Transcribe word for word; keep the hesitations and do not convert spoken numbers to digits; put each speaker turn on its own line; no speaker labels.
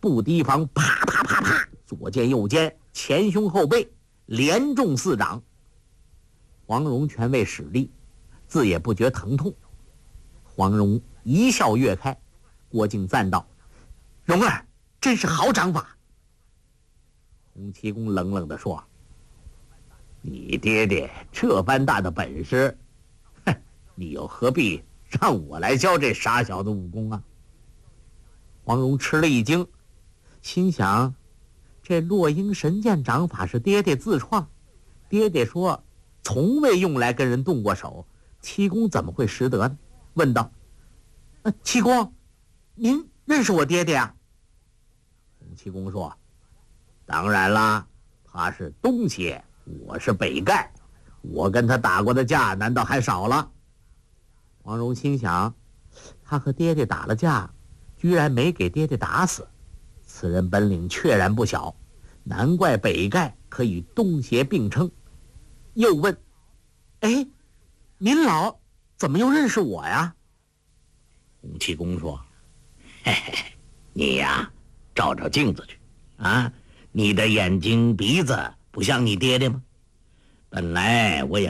不提防，啪啪啪啪，左肩右肩，前胸后背连中四掌。黄蓉全未使力，自也不觉疼痛。黄蓉一笑跃开，郭靖赞道：“蓉儿真是好掌法。”洪七公冷冷地说：“你爹爹这般大的本事，哼，你又何必让我来教这傻小子武功啊？”黄蓉吃了一惊，心想：这落英神剑掌法是爹爹自创，爹爹说从未用来跟人动过手，七公怎么会识得呢？问道：“呃、七公，您认识我爹爹啊？”洪七公说：“当然啦，他是东邪，我是北丐，我跟他打过的架难道还少了？”黄蓉心想，他和爹爹打了架，居然没给爹爹打死，此人本领确然不小，难怪北丐可以东邪并称。又问：“哎，您老怎么又认识我呀？”洪七公说：“嘿嘿，你呀，照照镜子去啊，你的眼睛鼻子不像你爹爹吗？本来我也